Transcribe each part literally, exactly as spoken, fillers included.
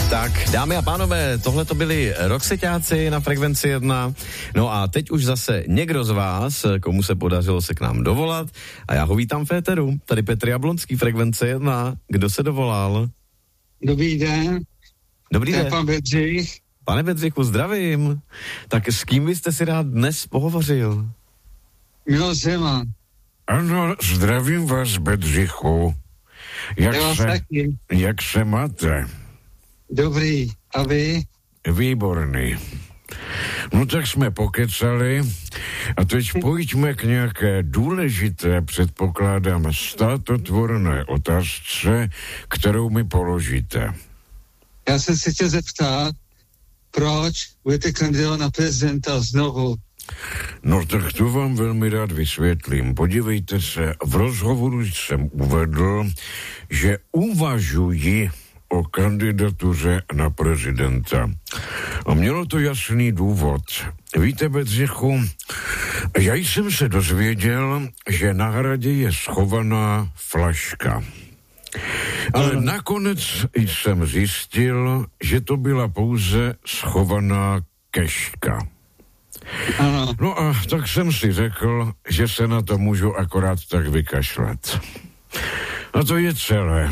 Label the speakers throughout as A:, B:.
A: Tak, dámy a pánové, tohle to byli Roxeťáci na Frekvenci jedna. No a teď už zase někdo z vás, komu se podařilo se k nám dovolat, a já ho vítám v éteru. Tady Petr Jablonský, Frekvence jedna. Kdo se dovolal?
B: Dobrý den.
A: Dobrý den.
B: Pan Bedřich.
A: Pane Bedřichu, zdravím. Tak s kým byste si rád dnes pohovořil?
B: Miloš Zeman.
C: Ano, zdravím vás, Bedřichu. Jak se, jak se máte?
B: Dobrý. A vy?
C: Výborný. No tak jsme pokecali a teď pojďme k nějaké důležité, předpokládám, státotvorné otázce, kterou mi položíte.
B: Já jsem se chtěl zeptat, proč budete kandidovat na prezidenta znovu?
C: No tak to vám velmi rád vysvětlím. Podívejte se, v rozhovoru jsem uvedl, že uvažuji o kandidatuře na prezidenta. A mělo to jasný důvod. Víte, Bedřichu, já jsem se dozvěděl, že na hradě je schovaná flaška. Ale uh. nakonec jsem zjistil, že to byla pouze schovaná keška.
B: Uh.
C: No a tak jsem si řekl, že se na to můžu akorát tak vykašlat. A to je celé.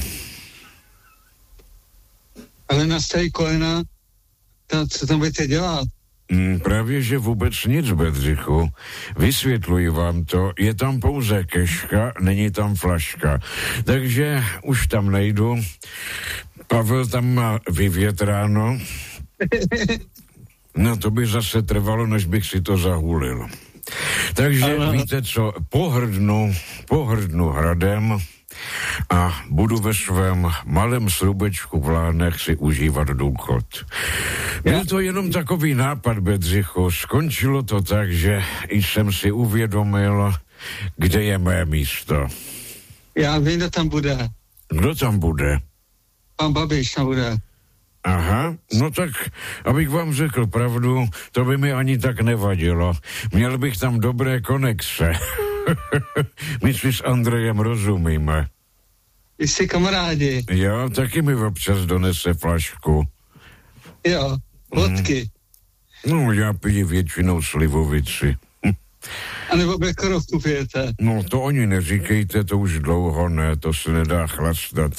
B: Ale na starý kolena, ta, co tam budete dělat?
C: Mm, právě, že vůbec nic, Bedřichu. Vysvětluji vám to. Je tam pouze keška, není tam flaška. Takže už tam nejdu. Pavel tam má vyvětráno. No to by zase trvalo, než bych si to zahulil. Takže ano. Víte co, pohrdnu, pohrdnu hradem a budu ve svém malém srubečku v Lánech si užívat důchod. Byl to jenom takový nápad, Bedřichu. Skončilo to tak, že jsem si uvědomil, kde je mé místo.
B: Já vím, kdo tam bude.
C: Kdo tam bude?
B: Pan Babiš tam bude.
C: Aha, no tak, abych vám řekl pravdu, to by mi ani tak nevadilo. Měl bych tam dobré konexe. My si s Andrejem rozumíme.
B: Jsi kamarádi.
C: Jo, taky mi občas donese flašku.
B: Jo, vodky.
C: Hmm. No, já piju většinou slivovici.
B: A nebo Bekorovku pijete.
C: No, to oni neříkejte, to už dlouho ne, to se nedá chlastat.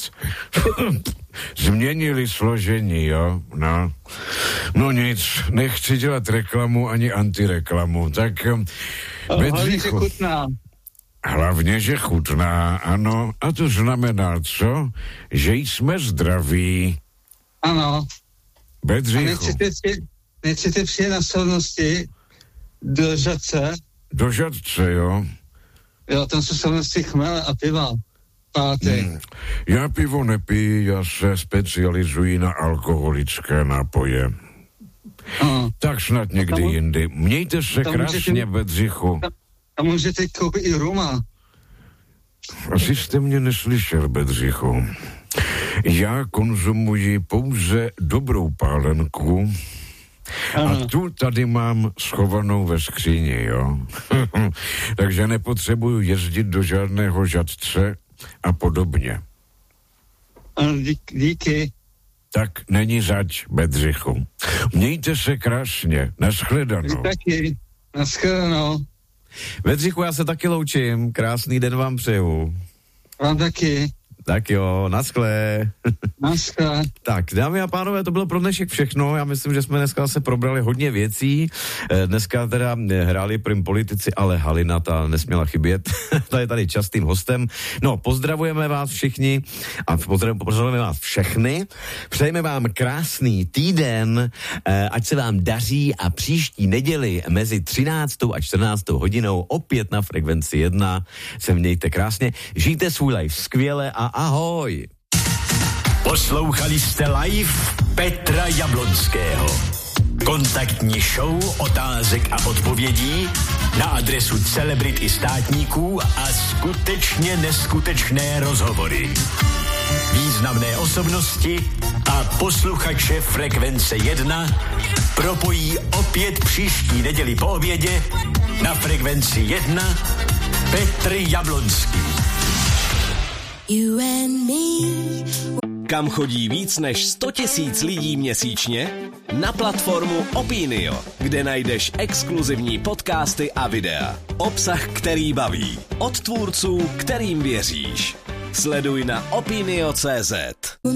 C: Změnili složení, jo, no. No nic, nechci dělat reklamu ani antireklamu, tak...
B: Hlavně, že chutná.
C: Hlavně, že chutná, ano. A to znamená co? Že jsme zdraví.
B: Ano.
C: Bedřichu.
B: Nechcete přijet na slavnosti do Žadce?
C: Do Žadce, jo.
B: Jo, tam jsou slavnosti chmele a piva. Pátek. Hmm.
C: Já pivo nepiju, já se specializuji na alkoholické nápoje.
B: Aha.
C: Tak snad někdy tam, jindy. Mějte se krásně, můžete, Bedřichu.
B: A můžete koupit i ruma.
C: Asi jste mě neslyšel, Bedřichu. Já konzumuji pouze dobrou pálenku. Aha. A tu tady mám schovanou ve skříni, jo. Takže nepotřebuju jezdit do žádného Žadce a podobně.
B: Ano, díky. díky.
C: Tak není zač, Bedřichu. Mějte se krásně. Naschledanou.
B: Taky. Naschledanou.
A: Bedřichu, já se taky loučím. Krásný den vám přeju.
B: Vám taky.
A: Tak jo, naschle.
B: Naschle.
A: Tak, dámy a pánové, to bylo pro dnešek všechno. Já myslím, že jsme dneska se probrali hodně věcí. Dneska teda hráli prim politici, ale Halina ta nesměla chybět. Ta je tady častým hostem. No, pozdravujeme vás všichni a pozdravujeme vás všechny. Přejeme vám krásný týden, ať se vám daří a příští neděli mezi třináctou a čtrnáctou hodinou opět na Frekvenci jedna se mějte krásně. Žijte svůj life skvěle a ahoj.
D: Poslouchali jste live Petra Jablonského. Kontaktní show otázek a odpovědí na adresu celebrit i státníků a skutečně neskutečné rozhovory. Významné osobnosti a posluchače Frekvence jedna propojí opět příští neděli po obědě na Frekvenci jedna Petr Jablonský.
E: You and me. Kam chodí víc než sto tisíc lidí měsíčně? Na platformu Opinio, kde najdeš exkluzivní podcasty a videa. Obsah, který baví. Od tvůrců, kterým věříš. Sleduj na opinio tečka cé zet.